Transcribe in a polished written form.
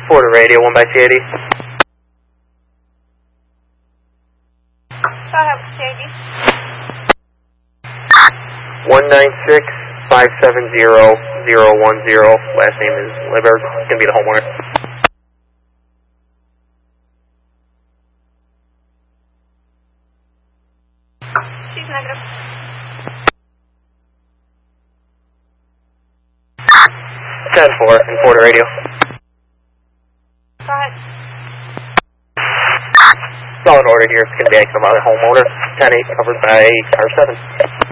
Florida Radio, 1 by CAD. Go ahead, CAD. 196-570-010. Last name is Liburg. It's going to be the homeowner. She's negative. 10-4 in Florida Radio. Go ahead. Solid order here. It's going to be active by the homeowner. 10-8 covered by car 7.